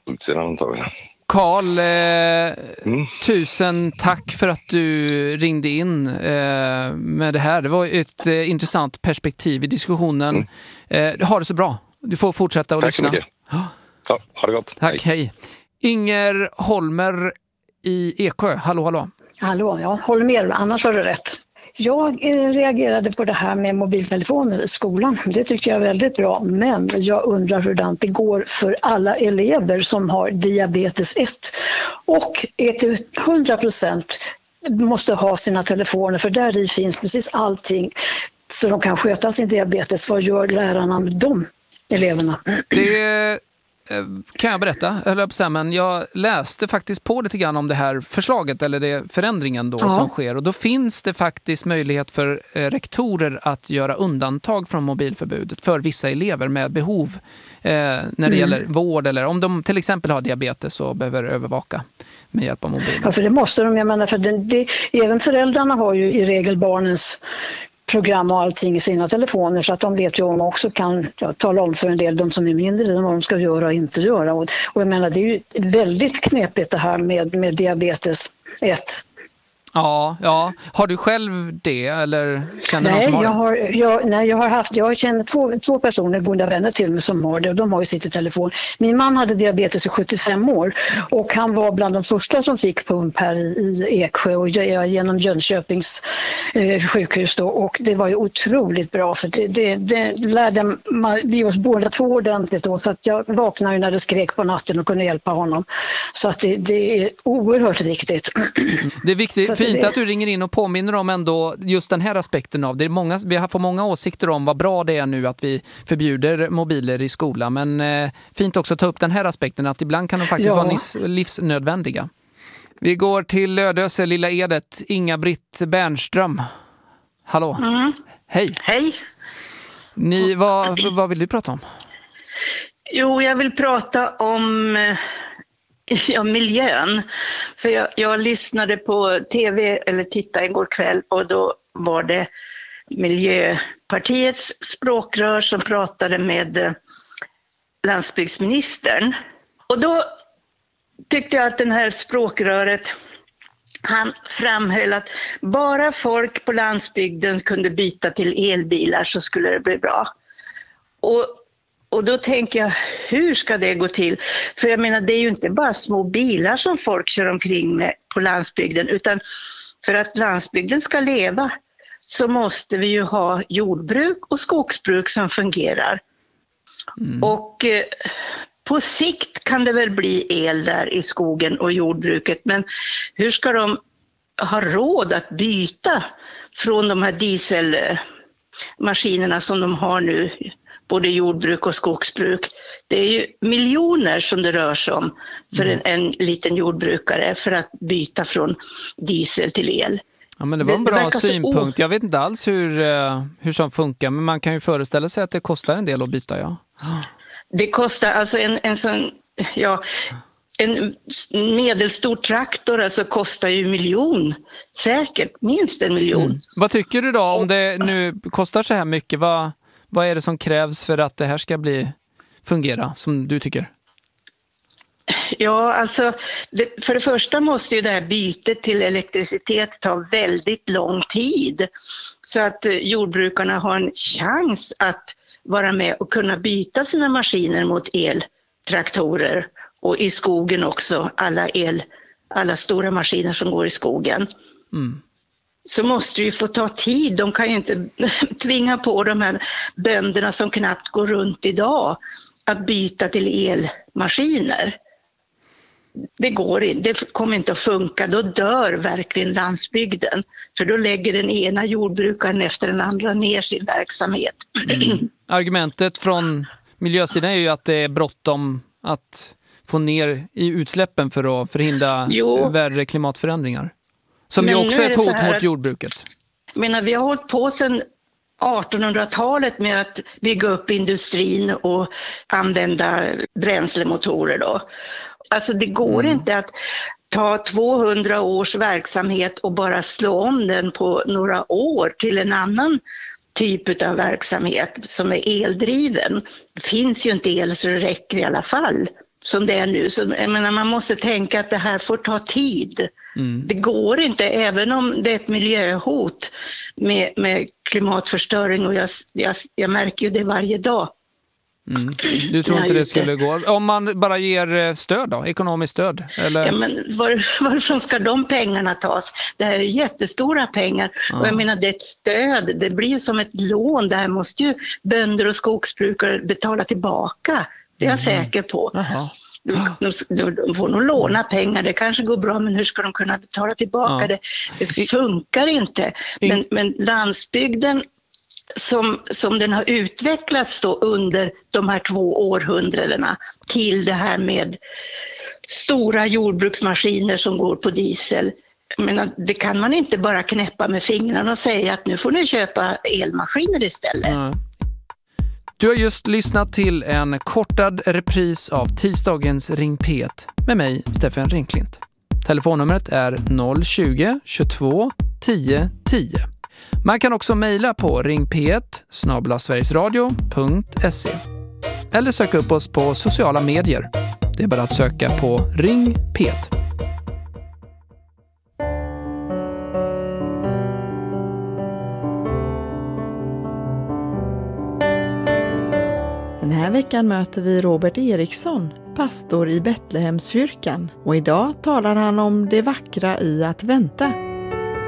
utsidan antagligen. Karl, tusen tack för att du ringde in med det här. Det var ett intressant perspektiv i diskussionen. Ha det så bra. Du får fortsätta att lyssna. Tack så mycket. Ja, ha det gott. Tack, hej. Inger Holmer i Eksjö. Hallå. Hallå, jag håller med. Annars har du rätt. Jag reagerade på det här med mobiltelefoner i skolan. Det tycker jag är väldigt bra. Men jag undrar hur det går för alla elever som har diabetes 1 och är till 100% måste ha sina telefoner, för där i finns precis allting så de kan sköta sin diabetes. Vad gör lärarna med de eleverna? Det kan jag berätta, men jag läste faktiskt på lite grann om det här förslaget eller det förändringen då som sker, och då finns det faktiskt möjlighet för rektorer att göra undantag från mobilförbudet för vissa elever med behov när det gäller vård, eller om de till exempel har diabetes och behöver övervaka med hjälp av mobilen. Ja, för det måste de, jag menar, för även föräldrarna har ju i regel barnens program och allting i sina telefoner, så att de vet ju om också kan tala om för en del, de som är mindre, vad de ska göra och inte göra. Och jag menar, det är ju väldigt knepigt det här med diabetes 1. Ja. Har du själv det eller känner någon som har det? Jag känner två personer, goda vänner till mig, som har det, och de har ju sitt i telefon. Min man hade diabetes i 75 år och han var bland de första som fick pump här i Eksjö och genom Jönköpings sjukhus då, och det var ju otroligt bra, för det lärde vi oss båda två ordentligt då, så att jag vaknade ju när det skrek på natten och kunde hjälpa honom. Så att det är oerhört viktigt. Det är viktigt. Fint att du ringer in och påminner om ändå just den här aspekten av det. Vi har fått många åsikter om vad bra det är nu att vi förbjuder mobiler i skolan, men fint också att ta upp den här aspekten att ibland kan de faktiskt vara livsnödvändiga. Vi går till Lödöse, Lilla Edet. Inga-Britt Bernström. Hallå. Hej. Hej. Vad vill du prata om? Jo, jag vill prata om miljön. För jag lyssnade på tv eller tittade igår kväll, och då var det Miljöpartiets språkrör som pratade med landsbygdsministern. Och då tyckte jag att den här språkröret, han framhöll att bara folk på landsbygden kunde byta till elbilar så skulle det bli bra. Och då tänker jag, hur ska det gå till? För jag menar, det är ju inte bara små bilar som folk kör omkring med på landsbygden, utan för att landsbygden ska leva så måste vi ju ha jordbruk och skogsbruk som fungerar. Och på sikt kan det väl bli el där i skogen och jordbruket, men hur ska de ha råd att byta från de här dieselmaskinerna som de har nu, både jordbruk och skogsbruk? Det är ju miljoner som det rör sig om för en liten jordbrukare för att byta från diesel till el. Ja, men det var en bra synpunkt. Jag vet inte alls hur som funkar, men man kan ju föreställa sig att det kostar en del att byta, ja. Det kostar alltså en medelstor traktor alltså kostar ju 1 miljon, säkert minst 1 miljon. Vad tycker du då om det nu kostar så här mycket? Vad är det som krävs för att det här ska fungera som du tycker? Ja, alltså för det första måste ju det här bytet till elektricitet ta väldigt lång tid, så att jordbrukarna har en chans att vara med och kunna byta sina maskiner mot eltraktorer, och i skogen också, alla stora maskiner som går i skogen. Så måste det ju få ta tid. De kan ju inte tvinga på de här bönderna som knappt går runt idag att byta till elmaskiner. Det går inte, det kommer inte att funka. Då dör verkligen landsbygden. För då lägger den ena jordbrukaren efter den andra ner sin verksamhet. Argumentet från miljösidan är ju att det är bråttom att få ner i utsläppen för att förhindra värre klimatförändringar. Som ju också är ett hot mot jordbruket. Vi har hållit på sedan 1800-talet med att bygga upp industrin och använda bränslemotorer då. Alltså det går inte att ta 200 års verksamhet och bara slå om den på några år till en annan typ av verksamhet som är eldriven. Det finns ju inte el så det räcker i alla fall. som det är nu. Så, jag menar, man måste tänka att det här får ta tid. Det går inte, även om det är ett miljöhot med klimatförstöring, och jag märker ju det varje dag. Du tror inte det skulle gå? Om man bara ger stöd då, ekonomiskt stöd? Eller? Ja, men varifrån ska de pengarna tas? Det här är jättestora pengar. Och jag menar, det är ett stöd, det blir ju som ett lån. Det här måste ju bönder och skogsbrukare betala tillbaka. Det är jag säker på. De får nog låna pengar, det kanske går bra, men hur ska de kunna betala tillbaka det? Det funkar inte. Men landsbygden som den har utvecklats då under de här 2 århundradena till det här med stora jordbruksmaskiner som går på diesel. Jag menar, det kan man inte bara knäppa med fingrarna och säga att nu får ni köpa elmaskiner istället. Du har just lyssnat till en kortad repris av tisdagens Ring P1 med mig, Steffen Ringklint. Telefonnumret är 020 22 10 10. Man kan också mejla på ringp1@sverigesradio.se eller söka upp oss på sociala medier. Det är bara att söka på Ring P1. Den här veckan möter vi Robert Eriksson, pastor i Betlehemskyrkan, och idag talar han om det vackra i att vänta.